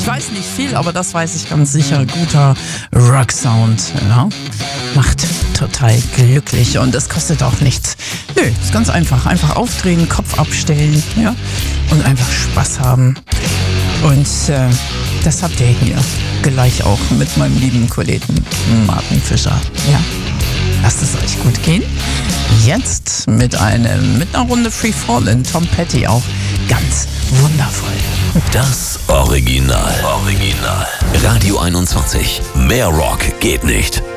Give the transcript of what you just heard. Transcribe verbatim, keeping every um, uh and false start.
weiß nicht viel, aber das weiß ich ganz sicher. Guter Rock-Sound, ja, macht total glücklich und es kostet auch nichts. Nö, ist ganz einfach. Einfach aufdrehen, Kopf abstellen, ja, und einfach Spaß haben. Und äh, das habt ihr hier gleich auch mit meinem lieben Kollegen Martin Fischer. Ja, lasst es euch gut gehen. Jetzt mit einem mit einer Runde Free Fallin', Tom Petty auch ganz wundervoll. Das Original. Original. Radio einundzwanzig. Mehr Rock geht nicht.